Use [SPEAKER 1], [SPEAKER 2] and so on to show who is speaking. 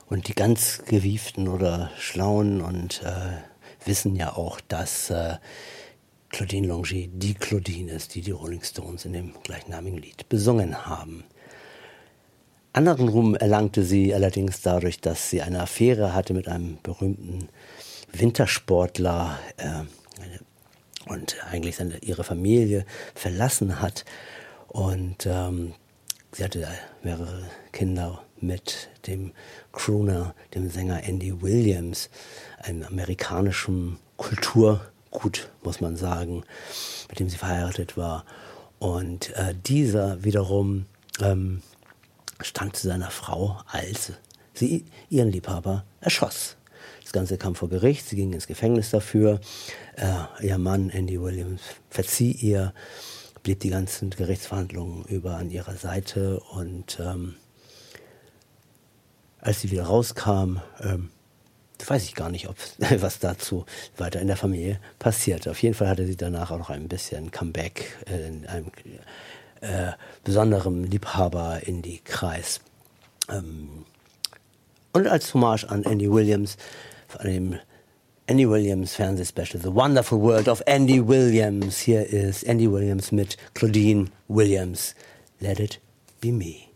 [SPEAKER 1] Und die ganz gewieften oder Schlauen und wissen ja auch, dass Claudine Longy die Claudine ist, die die Rolling Stones in dem gleichnamigen Lied besungen haben. Anderen Ruhm erlangte sie allerdings dadurch, dass sie eine Affäre hatte mit einem berühmten Wintersportler und eigentlich ihre Familie verlassen hat. Und sie hatte mehrere Kinder mit dem Crooner, dem Sänger Andy Williams, einem amerikanischen Kulturgut, muss man sagen, mit dem sie verheiratet war. Und dieser wiederum stand zu seiner Frau, als sie ihren Liebhaber erschoss. Das Ganze kam vor Gericht, sie ging ins Gefängnis dafür. Ihr Mann, Andy Williams, verzieh ihr, blieb die ganzen Gerichtsverhandlungen über an ihrer Seite. Und als sie wieder rauskam, weiß ich gar nicht, was dazu weiter in der Familie passierte. Auf jeden Fall hatte sie danach auch noch ein bisschen Comeback in einem besonderem Liebhaber in die Kreis. Und als Hommage an Andy Williams, von dem Andy Williams Fernsehspecial The Wonderful World of Andy Williams. Hier ist Andy Williams mit Claudine Williams. Let it be me.